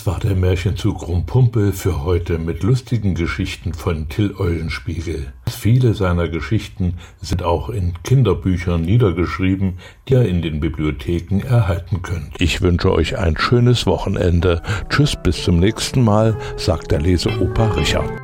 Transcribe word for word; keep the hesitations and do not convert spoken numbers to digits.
Das war der Märchenzug Rumpumpel für heute mit lustigen Geschichten von Till Eulenspiegel. Viele seiner Geschichten sind auch in Kinderbüchern niedergeschrieben, die ihr in den Bibliotheken erhalten könnt. Ich wünsche euch ein schönes Wochenende. Tschüss, bis zum nächsten Mal, sagt der Leseoper Richard.